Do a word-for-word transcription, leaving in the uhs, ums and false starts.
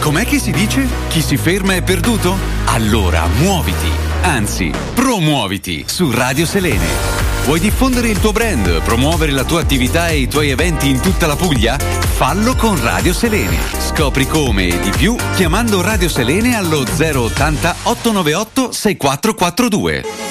Com'è che si dice? Chi si ferma è perduto? Allora muoviti, anzi promuoviti su Radio Selene. Vuoi diffondere il tuo brand, promuovere la tua attività e i tuoi eventi in tutta la Puglia? Fallo con Radio Selene. Scopri come e di più chiamando Radio Selene allo zero ottanta ottocentonovantaotto sessantaquattro quarantadue.